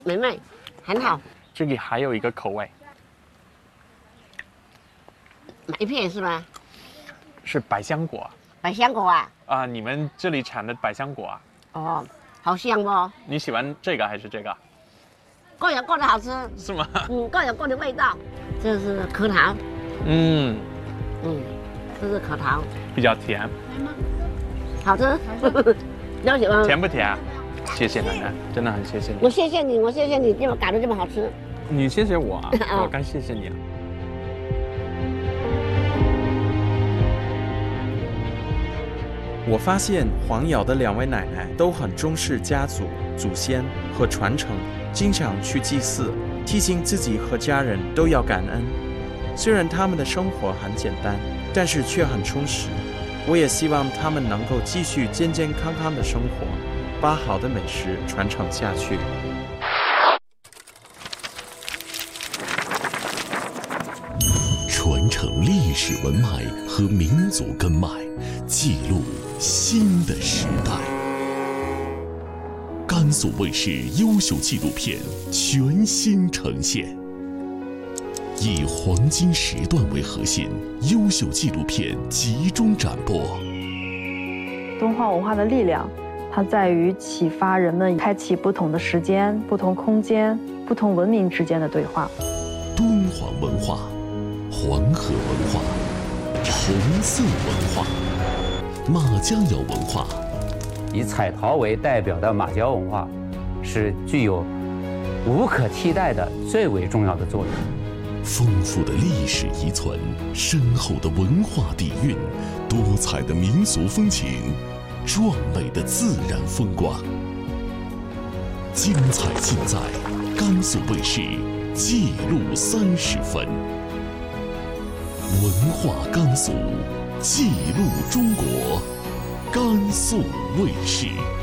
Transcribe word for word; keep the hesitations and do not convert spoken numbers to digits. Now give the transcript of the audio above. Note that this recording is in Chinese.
美味，很好。 这里还有一个口味， 一片是吗？ 是百香果百香果啊？ 啊、你们这里产的百香果啊？ 哦，好香哦， 你喜欢这个还是这个？ 各有各的好吃。 是吗？ 嗯，各有各的味道。这是核桃， 嗯， 嗯，这是核桃， 比较甜， 好吃。了解吗？ 甜不甜啊？谢谢奶奶，真的很谢谢你。 我谢谢你，我谢谢你，这么搞得这么好吃。 你谢谢我啊，我该谢谢你啊。 我发现黄瑶的两位奶奶都很重视家族、祖先和传承，经常去祭祀，提醒自己和家人都要感恩。虽然他们的生活很简单，但是却很充实。我也希望他们能够继续健健康康的生活，把好的美食传承下去。 传承历史文脉和民族根脉，记录新的时代。甘肃卫视优秀纪录片全新呈现，以黄金时段为核心，优秀纪录片集中展播。 敦煌文化的力量，它在于启发人们开启不同的时间、不同空间、不同文明之间的对话。 敦煌文化、黄河文化、红色文化、马家窑文化。 以彩陶为代表的马家窑文化，是具有无可替代的最为重要的作用。 丰富的历史遗存，深厚的文化底蕴，多彩的民俗风情，壮美的自然风光，精彩尽在甘肃卫视记录三十分。文化甘肃，记录中国，甘肃卫视。